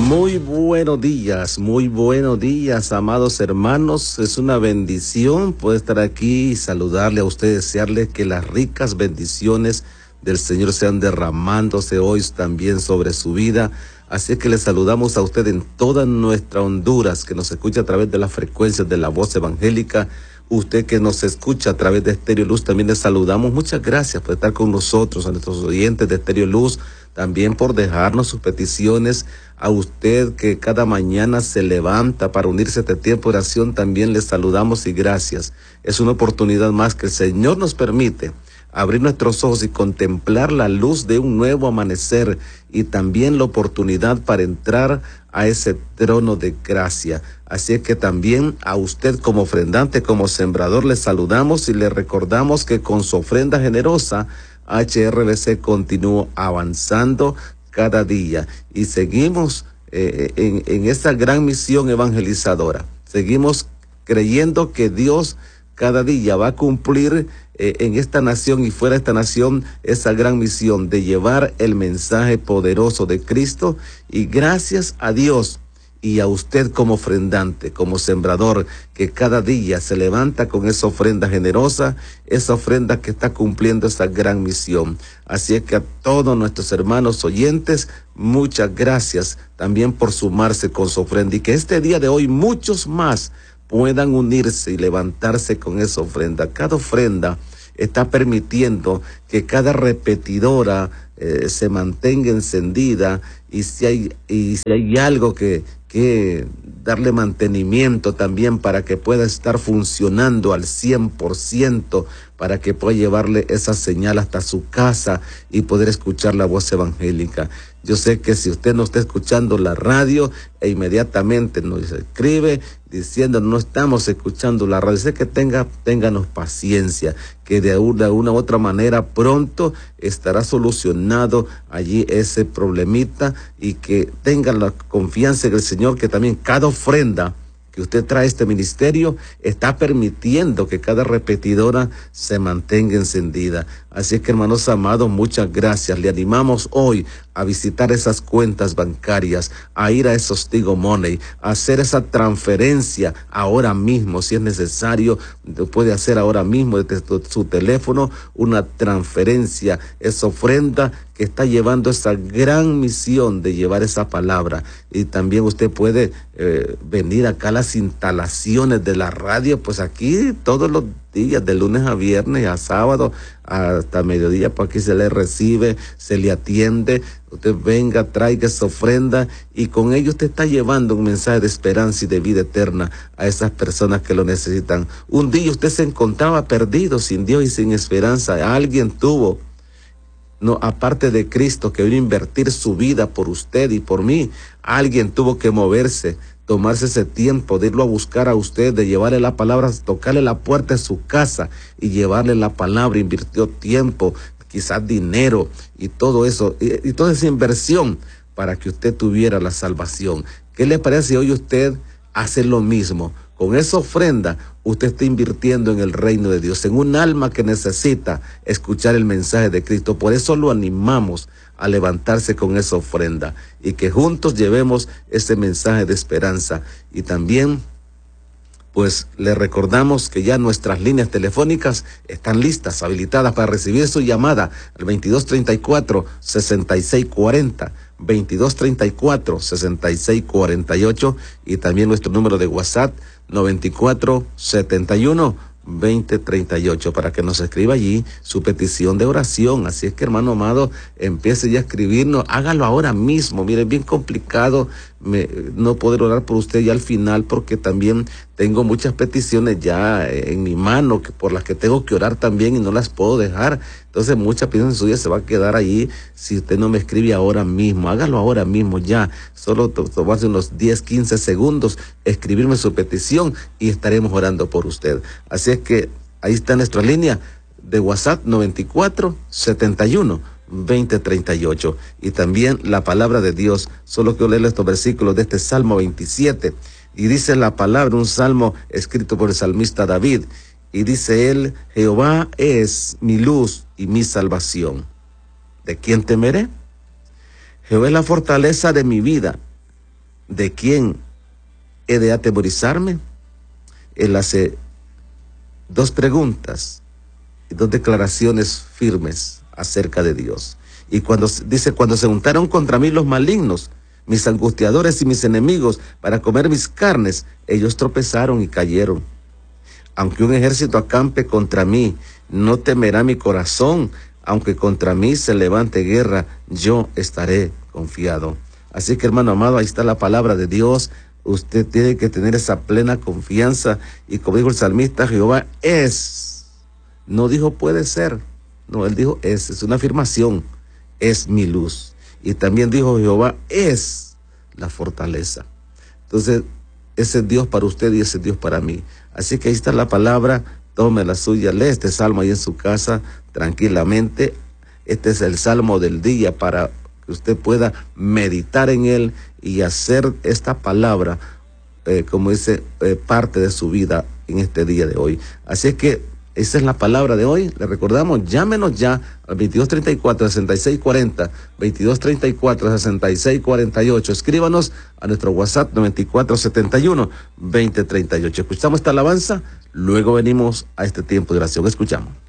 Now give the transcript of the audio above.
Muy buenos días, amados hermanos. Es una bendición poder estar aquí y saludarle a usted, desearle que las ricas bendiciones del Señor sean derramándose hoy también sobre su vida. Así que le saludamos a usted en toda nuestra Honduras, que nos escucha a través de las frecuencias de la voz evangélica. Usted que nos escucha a través de Estéreo Luz, también le saludamos. Muchas gracias por estar con nosotros, a nuestros oyentes de Estéreo Luz, también por dejarnos sus peticiones. A usted que cada mañana se levanta para unirse a este tiempo de oración, también le saludamos y gracias. Es una oportunidad más que el Señor nos permite abrir nuestros ojos y contemplar la luz de un nuevo amanecer, y también la oportunidad para entrar a ese trono de gracia. Así es que también a usted como ofrendante, como sembrador, le saludamos y le recordamos que con su ofrenda generosa, HRBC continúa avanzando cada día y seguimos en esta gran misión evangelizadora. Seguimos creyendo que Dios cada día va a cumplir en esta nación y fuera de esta nación esa gran misión de llevar el mensaje poderoso de Cristo. Y gracias a Dios y a usted como ofrendante, como sembrador, que cada día se levanta con esa ofrenda generosa, esa ofrenda que está cumpliendo esa gran misión. Así es que a todos nuestros hermanos oyentes, muchas gracias también por sumarse con su ofrenda, y que este día de hoy muchos más puedan unirse y levantarse con esa ofrenda. Cada ofrenda está permitiendo que cada repetidora se mantenga encendida, y si hay algo que darle mantenimiento también para que pueda estar funcionando al 100%, para que pueda llevarle esa señal hasta su casa y poder escuchar la voz evangélica. Yo sé que si usted no está escuchando la radio e inmediatamente nos escribe diciendo no estamos escuchando la radio, sé que ténganos paciencia, que de una u otra manera pronto estará solucionado allí ese problemita, y que tengan la confianza en el Señor, que también cada ofrenda que usted trae a este ministerio está permitiendo que cada repetidora se mantenga encendida. Así es que, hermanos amados, muchas gracias. Le animamos hoy a visitar esas cuentas bancarias, a ir a esos Tigo Money, a hacer esa transferencia ahora mismo, si es necesario, puede hacer ahora mismo desde su teléfono una transferencia, esa ofrenda que está llevando esa gran misión de llevar esa palabra. Y también usted puede venir acá a las instalaciones de la radio, pues aquí todos los días, de lunes a viernes, a sábado, hasta mediodía, pues aquí se le recibe, se le atiende. Usted venga, traiga esa ofrenda, y con ello usted está llevando un mensaje de esperanza y de vida eterna a esas personas que lo necesitan. Un día usted se encontraba perdido, sin Dios y sin esperanza. Alguien tuvo, no, aparte de Cristo, que vino a invertir su vida por usted y por mí. Alguien tuvo que moverse, tomarse ese tiempo de irlo a buscar a usted, de llevarle la palabra, tocarle la puerta de su casa y llevarle la palabra. Invirtió tiempo, quizás dinero y todo eso, y toda esa inversión para que usted tuviera la salvación. ¿Qué le parece si hoy usted hace lo mismo? Con esa ofrenda, usted está invirtiendo en el reino de Dios, en un alma que necesita escuchar el mensaje de Cristo. Por eso lo animamos a levantarse con esa ofrenda, y que juntos llevemos ese mensaje de esperanza. Y también, pues, le recordamos que ya nuestras líneas telefónicas están listas, habilitadas para recibir su llamada al 2234-6640, 2234-6648, y también nuestro número de WhatsApp 9471-2038, para que nos escriba allí su petición de oración. Así es que, hermano amado, empiece ya a escribirnos, hágalo ahora mismo. Mire, es bien complicado no poder orar por usted ya al final, porque también tengo muchas peticiones ya en mi mano por las que tengo que orar también, y no las puedo dejar. Entonces muchas peticiones suyas se va a quedar ahí si usted no me escribe ahora mismo. Hágalo ahora mismo ya, solo tomarse unos 10-15 segundos, escribirme su petición, y estaremos orando por usted. Así es que ahí está nuestra línea de WhatsApp 9471-2038, y también la palabra de Dios. Solo quiero leer estos versículos de este Salmo 27, y dice la palabra, un salmo escrito por el salmista David, y dice él: Jehová es mi luz y mi salvación. ¿De quién temeré? Jehová es la fortaleza de mi vida. ¿de quién he de atemorizarme? Él hace dos preguntas y dos declaraciones firmes acerca de Dios. Y cuando dice, cuando se juntaron contra mí los malignos, mis angustiadores y mis enemigos, para comer mis carnes, ellos tropezaron y cayeron. Aunque un ejército acampe contra mí, no temerá mi corazón. Aunque contra mí se levante guerra, yo estaré confiado. Así que, hermano amado, ahí está la palabra de Dios. Usted tiene que tener esa plena confianza. Y como dijo el salmista, Jehová es. No dijo puede ser. No, él dijo es una afirmación. Es mi luz. Y también dijo Jehová es la fortaleza. Entonces, ese es Dios para usted y ese es Dios para mí. Así que ahí está la palabra, tome la suya, lee este salmo ahí en su casa tranquilamente. Este es el salmo del día para que usted pueda meditar en él y hacer esta palabra, como dice, parte de su vida en este día de hoy. Así es que esa es la palabra de hoy. Le recordamos, llámenos ya al 2234-6640, 2234-6648. Escríbanos a nuestro WhatsApp 9471-2038. Escuchamos esta alabanza, luego venimos a este tiempo de oración. Escuchamos.